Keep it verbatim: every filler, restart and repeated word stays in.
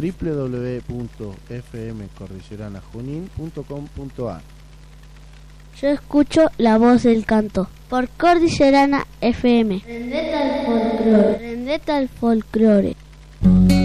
w w w punto f m cordillerana junín punto com punto a r. Yo escucho la voz del canto por Cordillerana F M. Rendete al folclore. Rendete al folclore.